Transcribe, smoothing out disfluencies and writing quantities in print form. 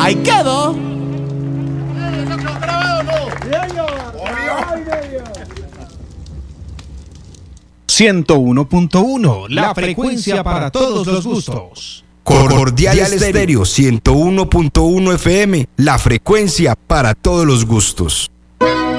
Ahí quedó. 101.1, la frecuencia para todos los gustos. Cordial Estéreo 101.1 FM, la frecuencia para todos los gustos.